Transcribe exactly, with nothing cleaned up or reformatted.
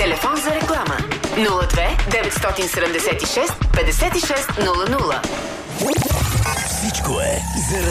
Телефон за реклама нула две деветстотин седемдесет и шест петдесет и шест нула нула. Всичко е за